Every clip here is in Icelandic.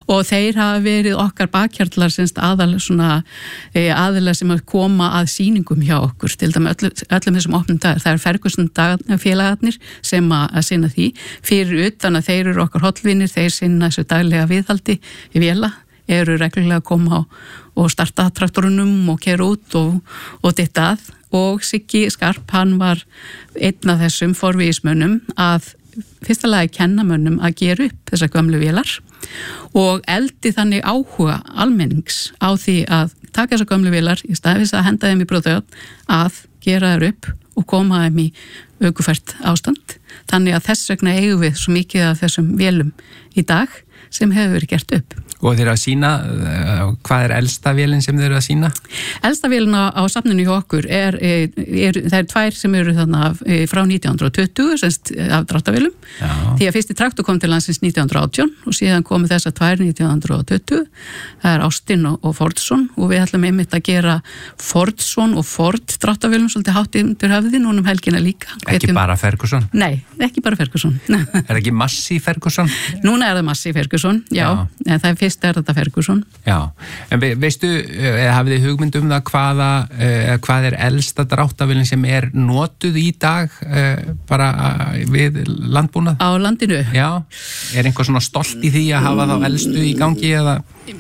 og þeir hafa verið okkar bakhjarlar aðilega sem að koma að sýningum hjá okkur, til dæmis öllum þessum opnum dagar. Það Ferguson félagarnir sem að sinna því, fyrir utan að þeir eru okkar hollvinir, þeir sinna þessu daglega viðhaldi í véla, eru reglulega að koma og starta traktorunum og keyra út og ditta að, og Siggi Skarp, hann var einn af þessum forvígismönnum að fyrsta lagi kenna mönnum að gera upp þessar gömlu vélar og eldi þannig áhuga almennings á því að taka þessar gömlu vélar í staðinn þess að henda þeim í brothöfn, að gera þær upp og koma þeim í ökufært ástand. Þannig að þess vegna eigum við svo mikið af þessum vélum í dag sem hefur verið gert upp. Og þeir að sína, hvað elsta vélin sem þeir eru að sína? Elsta vélin á safninu hjá okkur það tvær sem eru þarna frá 1920, semst af dráttarvélum. Því að fyrsti traktor kom til landsins 1918 og síðan komu þessar tvær 1920. Það Austin og Fordson, og við ætlum einmitt að gera Fordson og Ford dráttarvélum svolítið hátt undir höfði núna helgina líka. Ekki bara Ferguson? Nei, ekki bara Ferguson. Ekki Massey Ferguson? Núna það Massey Ferguson, já. En það fyrst þetta Ferguson. Já, en veistu, hafið þið hugmynd það hvað elsta dráttarvélin sem notuð í dag bara við landbúnað? Á landinu? Já, einhver svona stolt í því að hafa þá elstu í gangi eða?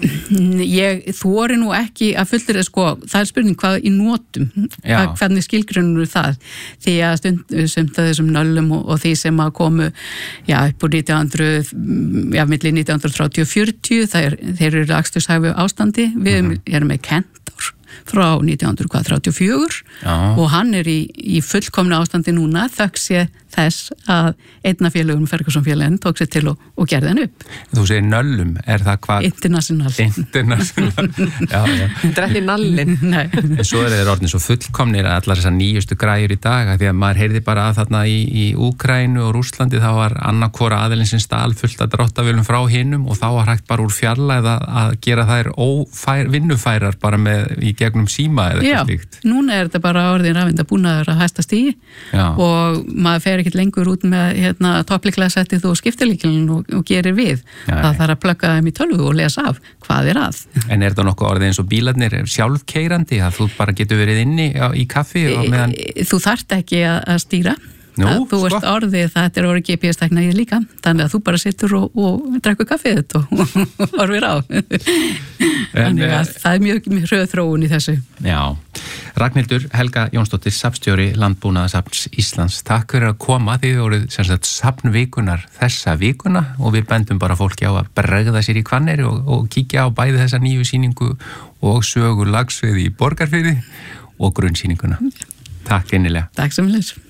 Ég þori nú ekki að fullur það spurning hvað í notum, hvernig skilgrunur það, því að sumt að þessum nöllum og því sem að komu upp úr milli 1930 og 40, þeir eru aksturshæfu ástandi. Við erum með Kentor frá 1934 og hann í fullkomnu ástandi núna, þökk þess að einna félögum Ferguson félagin tók sér til og gerði hann upp. Þú segir nöllum, það hvað? International. Já. Drekki nallin. Nei. En svo þeir orðin svo fullkomnir að allar þessar nýjustu græjur í dag, því að maður heyrði bara að þarna í Úkraínu og Rússlandi þá var annarkvora aðilinn sem stál fullt að dráttarvélum frá hinum og þá var hægt bara úr fjarlægð að gera þær vinnufærar bara í gegnum síma eða eitthvað slíkt. Já, núna þetta bara orðin rafindabúnaður að hæsta stigi og maður fer ekkert lengur út með toppliklæðsettið og skiptilíkilin og gerir við. Það þarf að plugga þeim í tölvu og lesa af hvað að. En þetta nokkuð orðið eins og bílarnir sjálfkeyrandi, að þú bara getur verið inni í kaffi og meðan? Þú þarft ekki að stýra. Þú ert orðið, þetta orðið GPS-tækna í líka, þannig að þú bara sittur og drekkur kaffið þetta og orðir á. Þannig að það mjög hröð þróun í þessu. Já. Ragnhildur Helga Jónsdóttir, safnstjóri Landbúnaðarsafns Íslands. Takk fyrir að koma, þið voruð safnvikunar þessa vikuna og við bendum bara fólki á að bregða sér í Hvanneyri og kíkja á bæði þessa nýju sýningu og sögu lagsveiði í Borgarfirði og grunnsýninguna. Takk innilega. Takk sömuleiðis.